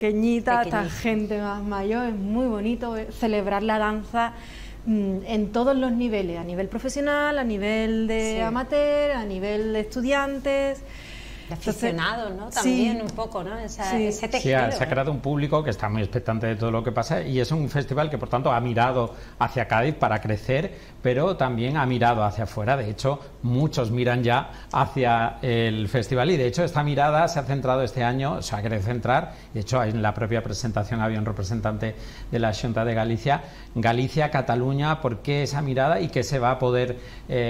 pequeñita hasta gente más mayor. Es muy bonito celebrar la danza en todos los niveles, a nivel profesional, a nivel de amateur, a nivel de estudiantes. De aficionados, ¿no? También un poco, ¿no? Ese tejido. Se ha creado un público que está muy expectante de todo lo que pasa y es un festival que, por tanto, ha mirado hacia Cádiz para crecer, pero también ha mirado hacia afuera. De hecho, muchos miran ya hacia el festival y, de hecho, esta mirada se ha centrado este año, se ha querido centrar. De hecho, en la propia presentación había un representante de la Xunta de Galicia, Cataluña, ¿por qué esa mirada y qué se va a poder